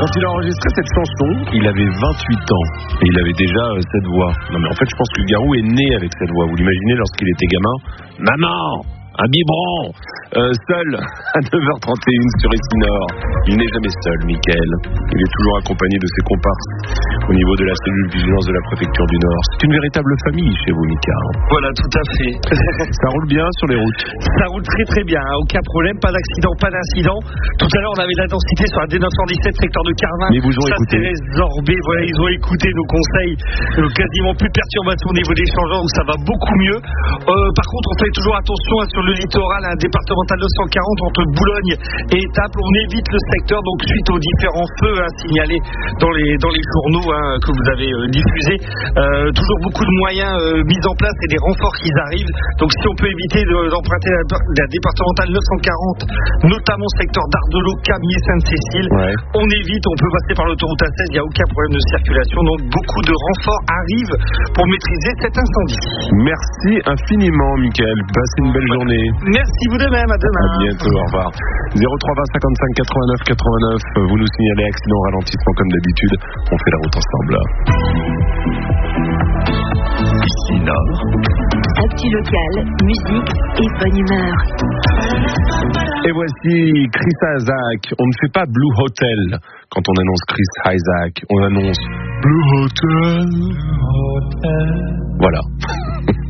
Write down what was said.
Quand il a enregistré cette chanson, il avait 28 ans et il avait déjà cette voix. Non mais en fait, je pense que Garou est né avec cette voix. Vous l'imaginez lorsqu'il était gamin. Maman, un biberon, seul à 9h31 sur Essinor. Il n'est jamais seul, Mickaël. Il est toujours accompagné de ses comparses au niveau de la cellule vigilance de la préfecture du Nord. C'est une véritable famille chez vous, Mika. Voilà, tout à fait. Ça roule bien sur les routes? Ça roule très très bien, aucun problème, pas d'accident, pas d'incident. Tout à l'heure, on avait de la densité sur la D917, secteur de Carvin. Mais ils vous ont ça écouté. s'est résorbé, voilà, ils ont écouté nos conseils. Quasiment plus de perturbations au niveau des changements, donc ça va beaucoup mieux. Par contre, on fait toujours attention sur le littoral, départemental 940 entre Boulogne et Étaples. On évite le secteur, donc suite aux différents feux signalés dans les journaux que vous avez diffusés. Toujours beaucoup de moyens mis en place et des renforts qui arrivent. Donc si on peut éviter d'emprunter la départementale 940, notamment secteur d'Ardelot, Camier, Sainte-Cécile, on évite, on peut passer par l'autoroute A16, il n'y a aucun problème de circulation. Donc beaucoup de renforts arrivent pour maîtriser cet incendie. Merci infiniment, Mickaël. Passez une belle journée. Merci vous de même, à demain. À bientôt, au revoir. 0320 55 89 89, vous nous signalez accident, ralentissement comme d'habitude, on fait la route ensemble. Essinor. Actu local, musique et bonne humeur. Et voici Chris Isaak. On ne fait pas Blue Hotel quand on annonce Chris Isaak, on annonce Blue Hotel. Voilà.